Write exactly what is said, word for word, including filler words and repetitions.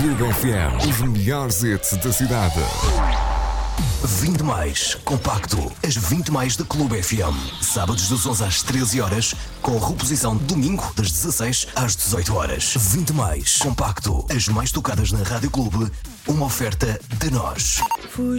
Clube F M, os melhores hits da cidade. vinte mais, compacto, as vinte mais da Clube F M. Sábados das onze às treze horas, com reposição domingo das dezasseis às dezoito horas. vinte mais, compacto, as mais tocadas na Rádio Clube, uma oferta de nós.